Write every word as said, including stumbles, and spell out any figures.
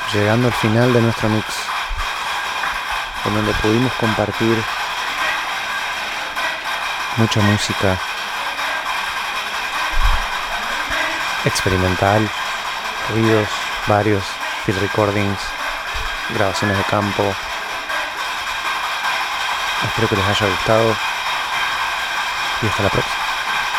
llegando al final de nuestro mix, en donde pudimos compartir mucha música experimental, ruidos varios, field recordings, grabaciones de campo. Espero que les haya gustado y hasta la próxima.